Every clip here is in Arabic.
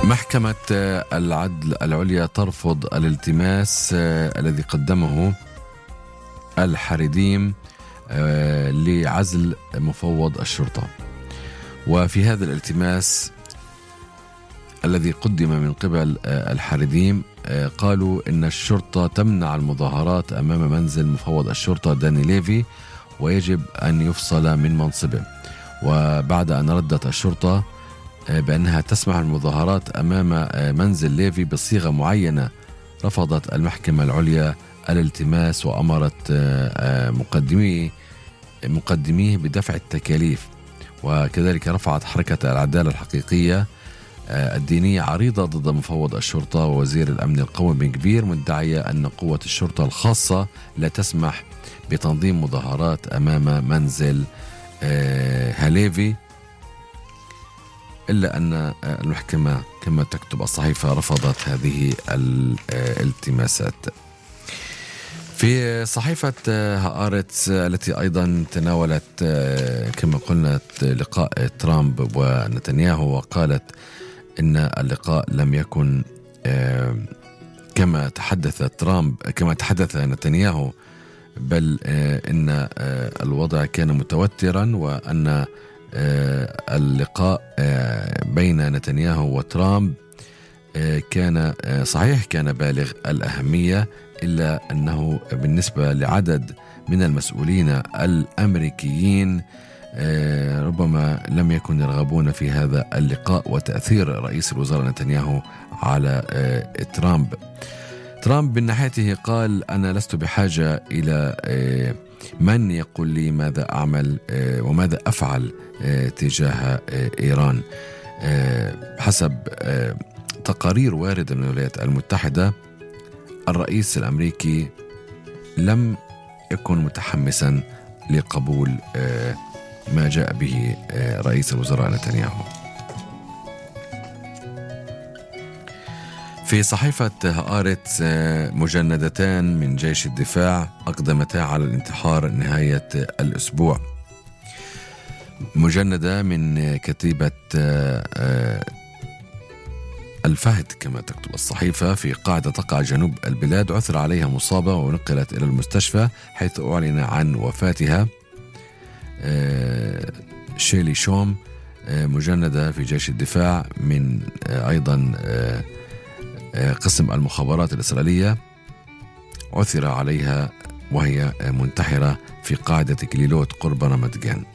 محكمة العدل العليا ترفض الالتماس الذي قدمه الحريديم لعزل مفوض الشرطة. وفي هذا الالتماس الذي قدم من قبل الحريديم قالوا إن الشرطة تمنع المظاهرات أمام منزل مفوض الشرطة داني ليفي ويجب أن يفصل من منصبه. وبعد أن ردت الشرطة بأنها تسمح المظاهرات أمام منزل ليفي بصيغة معينة، رفضت المحكمة العليا الالتماس وأمرت مقدميه بدفع التكاليف. وكذلك رفعت حركة العدالة الحقيقية الدينية عريضة ضد مفوض الشرطة ووزير الأمن القومي بن كبير، مدعية أن قوة الشرطة الخاصة لا تسمح بتنظيم مظاهرات أمام منزل هاليفي، إلا أن المحكمة كما تكتب الصحيفة رفضت هذه الالتماسات. في صحيفة هآرتس التي أيضا تناولت كما قلنا لقاء ترامب ونتنياهو، وقالت إن اللقاء لم يكن كما تحدث نتنياهو، بل إن الوضع كان متوترا، وأن اللقاء بين نتنياهو وترامب كان صحيح كان بالغ الأهمية، إلا أنه بالنسبة لعدد من المسؤولين الأمريكيين ربما لم يكن يرغبون في هذا اللقاء وتأثير رئيس الوزراء نتنياهو على ترامب. ترامب من ناحيته قال: أنا لست بحاجة إلى من يقول لي ماذا أعمل وماذا أفعل تجاه إيران. حسب تقارير واردة من الولايات المتحدة، الرئيس الأمريكي لم يكن متحمسا لقبول ما جاء به رئيس الوزراء نتنياهو. في صحيفة هآرتس مجندتان من جيش الدفاع أقدمتا على الانتحار نهاية الأسبوع. مجندة من كتيبة الفهد كما تكتب الصحيفة في قاعدة تقع جنوب البلاد، عثر عليها مصابة ونقلت إلى المستشفى، حيث أعلن عن وفاتها. شيلي شوم مجندة في جيش الدفاع من أيضا قسم المخابرات الإسرائيلية، عثر عليها وهي منتحرة في قاعدة كليلوت قرب رمت جان.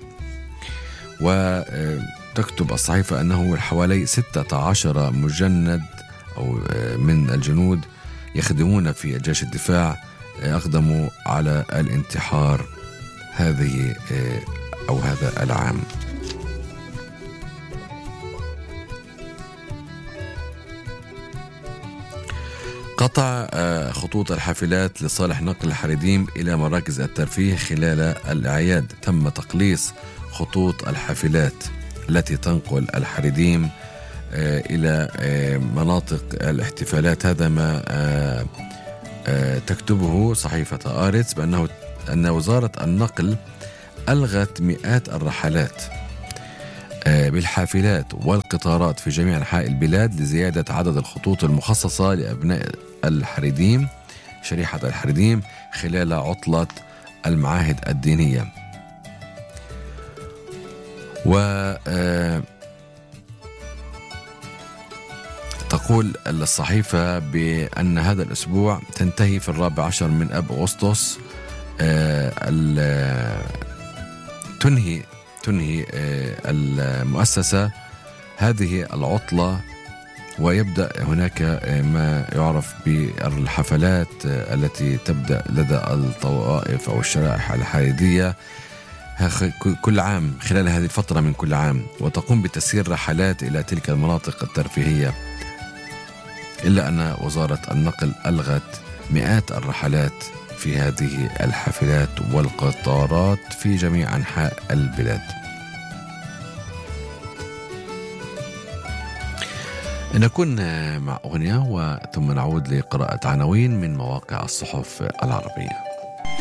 وتكتب الصحيفة أنه حوالي 16 مجند أو من الجنود يخدمون في جيش الدفاع أقدموا على الانتحار هذا العام. قطع خطوط الحافلات لصالح نقل الحريديم إلى مراكز الترفيه خلال الأعياد. تم تقليص خطوط الحافلات التي تنقل الحريديم إلى مناطق الاحتفالات. هذا ما تكتبه صحيفة هآرتس، أن وزارة النقل ألغت مئات الرحلات بالحافلات والقطارات في جميع أنحاء البلاد لزيادة عدد الخطوط المخصصة لأبناء الحريديم، شريحة الحريديم، خلال عطلة المعاهد الدينية. تقول الصحيفة بأن هذا الأسبوع تنتهي في 14 من أب أغسطس. تنهي المؤسسة هذه العطلة، ويبدأ هناك ما يعرف بالحفلات التي تبدأ لدى الطوائف أو الشرائح الحريدية كل عام خلال هذه الفترة من كل عام، وتقوم بتسيير رحلات إلى تلك المناطق الترفيهية. إلا أن وزارة النقل ألغت مئات الرحلات في هذه الحافلات والقطارات في جميع أنحاء البلاد. نكون مع أغنية وثم نعود لقراءة عناوين من مواقع الصحف العربية.